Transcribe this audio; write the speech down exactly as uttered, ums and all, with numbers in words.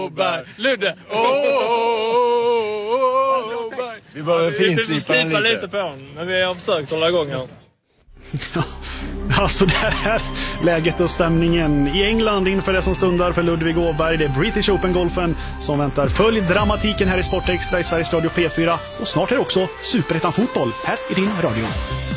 Åberg, Ludde, Åberg. Vi behöver finslipa lite. lite på den, men vi har försökt hålla igång här. Ja, alltså det här läget och stämningen i England inför det som stundar för Ludvig Åberg. Det är British Open-golfen som väntar. Följ dramatiken här i Sport Extra i Sveriges Radio P fyra. Och snart är det också Superettan fotboll här i din radio.